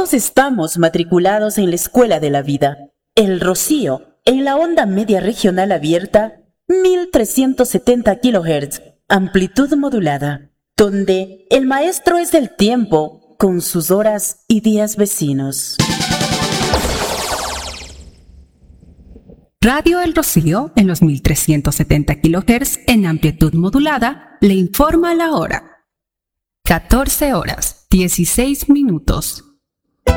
Todos estamos matriculados en la Escuela de la Vida. El Rocío, en la onda media regional abierta, 1370 kHz, amplitud modulada, donde el maestro es el tiempo con sus horas y días vecinos. Radio El Rocío, en los 1370 kHz en amplitud modulada, le informa la hora. 14 horas, 16 minutos.